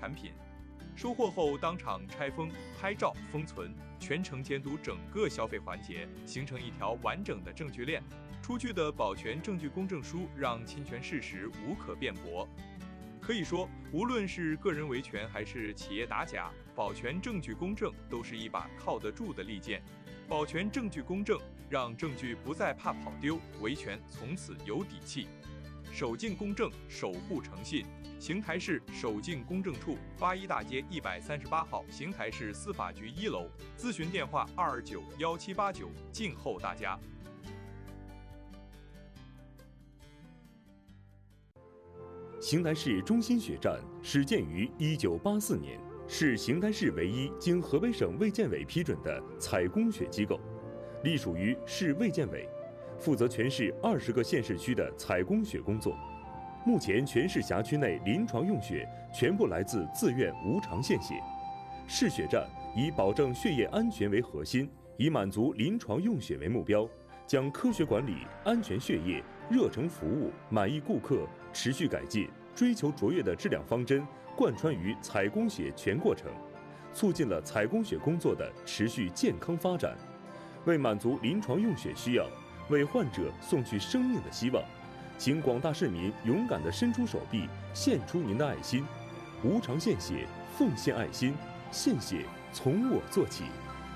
产品。收货后当场拆封、拍照、封存，全程监督整个消费环节，形成一条完整的证据链。出具的保全证据公证书让侵权事实无可辩驳。可以说，无论是个人维权还是企业打假，保全证据公证都是一把靠得住的利剑。保全证据公证，让证据不再怕跑丢，维权从此有底气。守静公正，守护诚信。邢台市守静公证处81大街138号，邢台市司法局1楼，咨询电话2291789，静候大家。 邢台市中心血站始建于1984年，是邢台市唯一经河北省卫健委批准的采供血机构，隶属于市卫健委，负责全市20个县市区的采供血工作。目前全市辖区内临床用血全部来自自愿无偿献血。市血站以保证血液安全为核心，以满足临床用血为目标，将科学管理、安全血液、热诚服务、满意顾客、持续改进、追求卓越的质量方针贯穿于采供血全过程，促进了采供血工作的持续健康发展，为满足临床用血需要，为患者送去生命的希望。请广大市民勇敢地伸出手臂，献出您的爱心，无偿献血，奉献爱心，献血从我做起。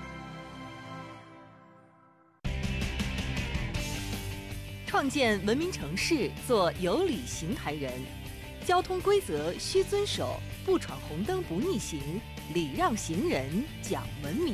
创建文明城市，做有礼邢台人。交通规则需遵守，不闯红灯不逆行，礼让行人讲文明。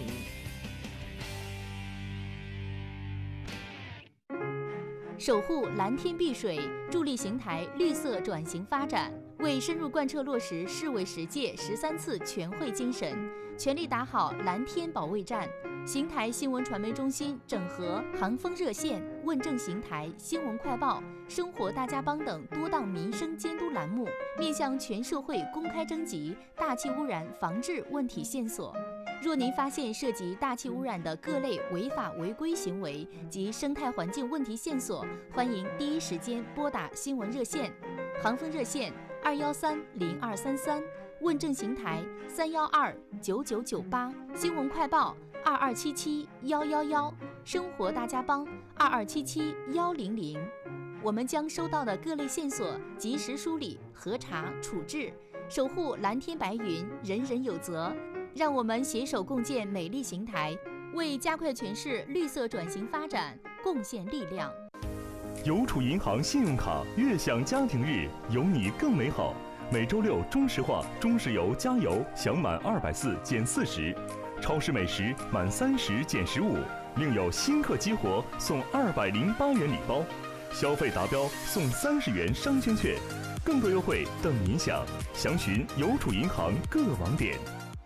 守护蓝天碧水，助力邢台绿色转型发展，为深入贯彻落实市委10届13次全会精神，全力打好蓝天保卫战。邢台新闻传媒中心整合航风热线、问政邢台、新闻快报、生活大家帮等多档民生监督栏目，面向全社会公开征集大气污染防治问题线索。若您发现涉及大气污染的各类违法违规行为及生态环境问题线索，欢迎第一时间拨打新闻热线，航风热线2130233，问政邢台3129998，新闻快报2277111，生活大家帮2277100。我们将收到的各类线索及时梳理、核查、处置，守护蓝天白云，人人有责。让我们携手共建美丽邢台，为加快全市绿色转型发展贡献力量。 邮储银行信用卡悦享家庭日，有你更美好。每周六中石化、中石油加油享满240减40，超市美食满30减15，另有新客激活送208元礼包，消费达标送30元商圈券，更多优惠等您享。详询邮储银行各网点。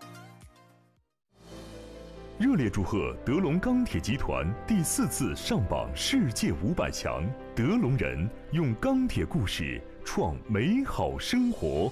热烈祝贺德龙钢铁集团第4次上榜世界500强，德龙人用钢铁故事创美好生活。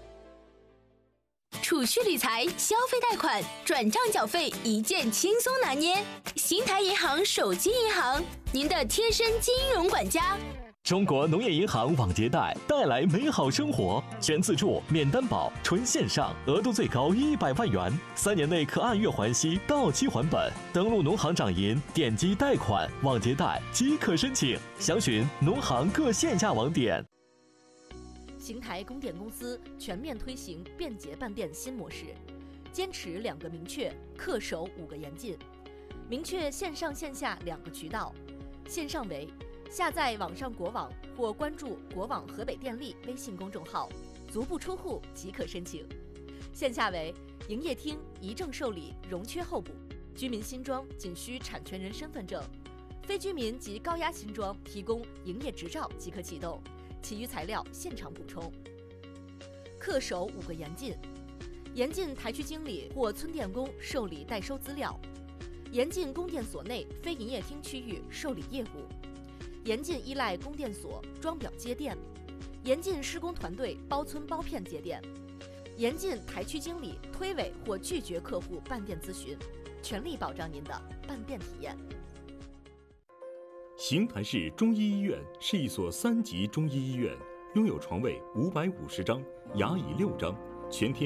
储蓄理财、消费贷款、转账缴费一键轻松拿捏。邢台银行手机银行，您的贴身金融管家。 中国农业银行网结贷带来美好生活，全自助、免担保、纯线上，额度最高100万元，3年内可按月还息，到期还本。登录农行掌银，点击贷款、网结贷即可申请。详询农行各线下网点。 邢台供电公司全面推行便捷办电新模式，坚持2个明确，恪守5个严禁。明确线上线下2个渠道，线上为下载网上国网或关注国网河北电力微信公众号，足不出户即可申请。线下为营业厅一证受理容缺候补，居民新装仅需产权人身份证，非居民及高压新装提供营业执照即可启动，其余材料现场补充。恪守5个严禁，严禁台区经理或村电工受理代收资料，严禁供电所内非营业厅区域受理业务，严禁依赖供电所装表接电，严禁施工团队包村包片接电，严禁台区经理推诿或拒绝客户办电咨询，全力保障您的办电体验。 邢台市中医医院是一所3级中医医院，拥有床位550张，牙椅6张，全天